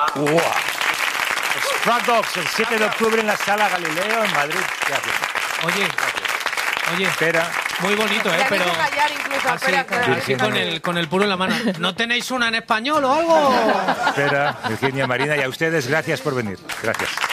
¡Wow! Straw Dogs, el 7 de octubre en la Sala Galileo, en Madrid. Gracias. Oye, espera. Muy bonito, Ya pero... hizo callar incluso, Así con el puro en la mano. ¿No tenéis una en español o algo? Espera, Virginia, Marina, y a ustedes, gracias por venir. Gracias.